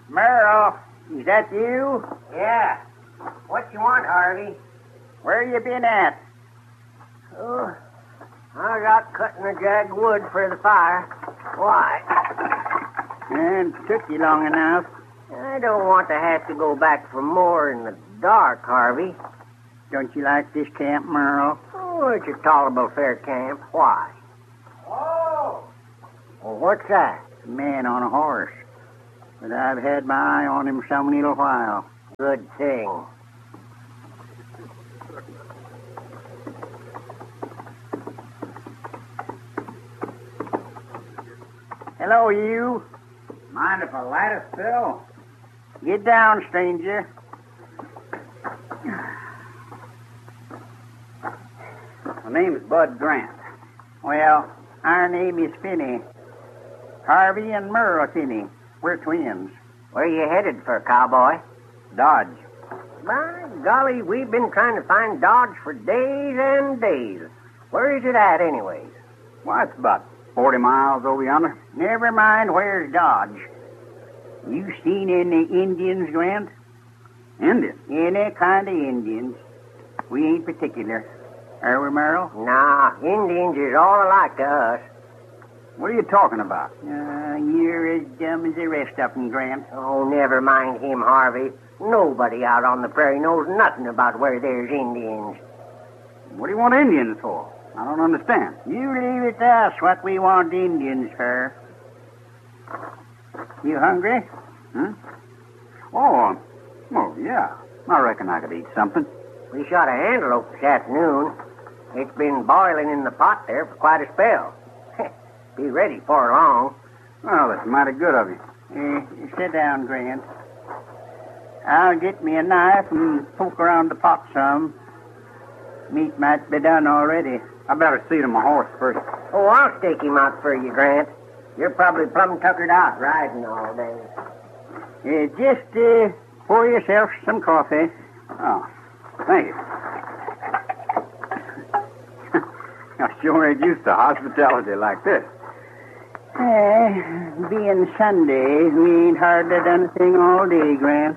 Merle, is that you? Yeah. What you want, Harvey? Where you been at? Oh, I was out cutting a jag of wood for the fire. Why? And took you long enough. I don't want to have to go back for more in the dark, Harvey. Don't you like this camp, Merle? Oh, it's a tolerable fair camp. Why? Oh! Well, what's that? A man on a horse. But I've had my eye on him some little while. Good thing. Hello, you. Mind if I light a spill? Get down, stranger. My name's Bud Grant. Well, our name is Finney. Harvey and Merle Finney. We're twins. Where you headed for, cowboy? Dodge. By golly, we've been trying to find Dodge for days and days. Where is it at, anyways? Why, it's about 40 miles over yonder. Never mind where's Dodge. You seen any Indians, Grant? Indian? Any kind of Indians. We ain't particular. Are we, Merle? Nah, Indians is all alike to us. What are you talking about? You're as dumb as the rest of them, Grant. Oh, never mind him, Harvey. Nobody out on the prairie knows nothing about where there's Indians. What do you want Indians for? I don't understand. You leave it to us what we want Indians for. You hungry? Huh? Oh, yeah. I reckon I could eat something. We shot a antelope this afternoon. It's been boiling in the pot there for quite a spell. Be ready for long. Well, that's mighty good of you. Sit down, Grant. I'll get me a knife and poke around the pot some. Meat might be done already. I better see to my horse first. Oh, I'll stake him out for you, Grant. You're probably plumb tuckered out riding all day. Just pour yourself some coffee. Oh, thank you. I sure ain't used to hospitality like this. Being Sunday, we ain't hardly done a thing all day, Grant.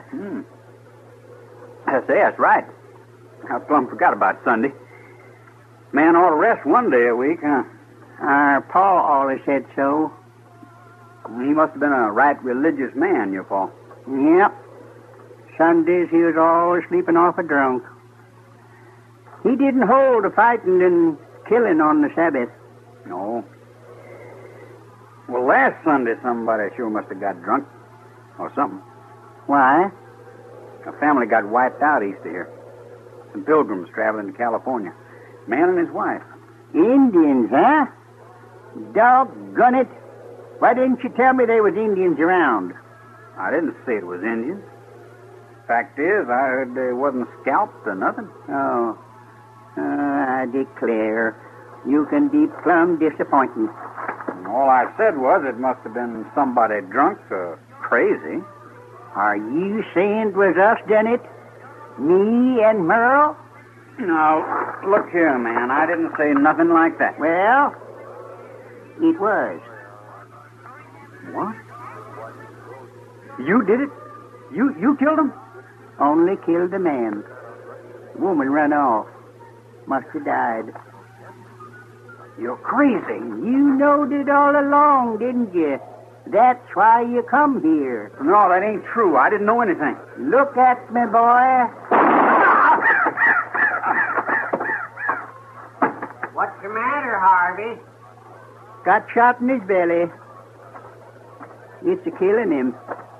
I say, that's right. I plumb forgot about Sunday. Man ought to rest one day a week, huh? Our pa always said so. He must have been a right religious man, your pa. Yep. Sundays he was always sleeping off a drunk. He didn't hold the fighting and killing on the Sabbath. No. Well, last Sunday somebody sure must have got drunk. Or something. Why? A family got wiped out east of here. Some pilgrims traveling to California. Man and his wife. Indians, huh? Doggone it. Why didn't you tell me there was Indians around? I didn't say it was Indians. Fact is, I heard they wasn't scalped or nothing. Oh. I declare, you can be plumb disappointing. And all I said was it must have been somebody drunk or crazy. Are you saying it was us done it? Me and Merle? Now, look here, man. I didn't say nothing like that. Well, it was. What? You did it? You killed him? Only killed the man. Woman run off. Must have died. You're crazy. You knowed it all along, didn't you? That's why you come here. No, that ain't true. I didn't know anything. Look at me, boy. What's the matter, Harvey? Got shot in his belly. It's a killing him.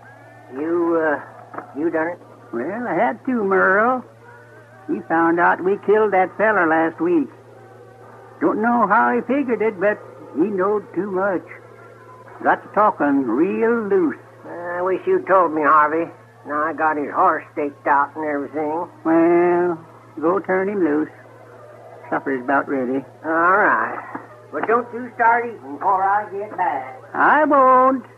You done it? Well, I had to, Merle. He found out we killed that feller last week. Don't know how he figured it, but he knowed too much. Got to talking real loose. I wish you'd told me, Harvey. Now I got his horse staked out and everything. Well, go turn him loose. Supper's about ready. All right. But don't you start eating before I get back. I won't.